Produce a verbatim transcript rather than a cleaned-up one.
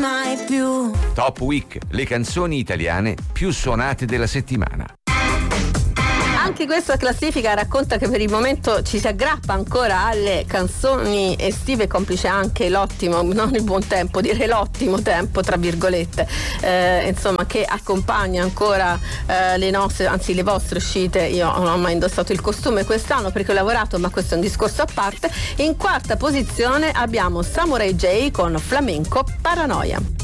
mai più. Top Week, le canzoni italiane più suonate della settimana. Anche questa classifica racconta che per il momento ci si aggrappa ancora alle canzoni estive, complice anche l'ottimo, non il buon tempo, direi l'ottimo tempo tra virgolette, eh, insomma, che accompagna ancora eh, le nostre, anzi le vostre uscite. Io non ho mai indossato il costume quest'anno perché ho lavorato, ma questo è un discorso a parte. In quarta posizione abbiamo Samurai J con Flamenco Paranoia.